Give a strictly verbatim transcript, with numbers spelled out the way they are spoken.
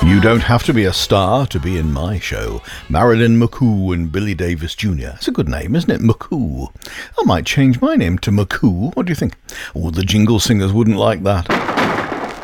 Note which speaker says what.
Speaker 1: You don't have to be a star to be in my show. Marilyn McCoo and Billy Davis Junior It's a good name, isn't it? McCoo. I might change my name to McCoo. What do you think? Oh, the jingle singers wouldn't like that.